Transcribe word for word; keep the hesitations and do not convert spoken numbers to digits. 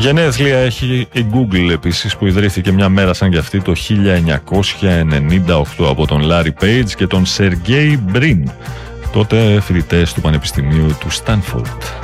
Γενέθλια έχει η Google επίσης, που ιδρύθηκε μια μέρα σαν κι αυτή το χίλια εννιακόσια ενενήντα οκτώ από τον Larry Page και τον Sergey Brin, τότε φοιτητές του Πανεπιστημίου του Στάνφορντ.